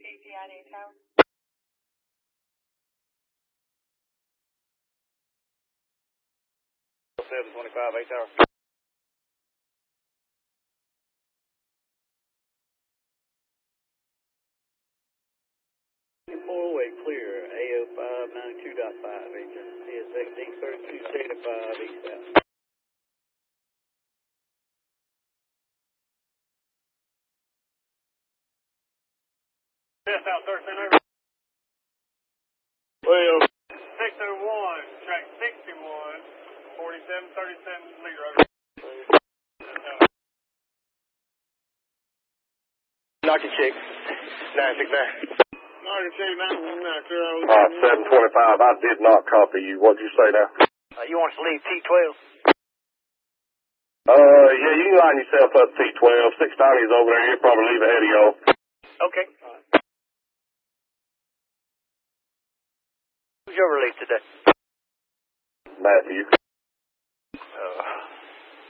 API Tower. 725 A Tower. Four-way clear, AO5 92.5, agent. CSX 83275 eastbound. Yes, out 13 over. Well, 601, track 61, 4737 Lee Road. Knocky chick, 969. Knocky chick, 969. 725, I did not copy you. What'd you say now? You want us to leave T12? Yeah, you can line yourself up T12. 690 is over there. He'll probably leave ahead of y'all. Okay. Who's your release today? Matthew.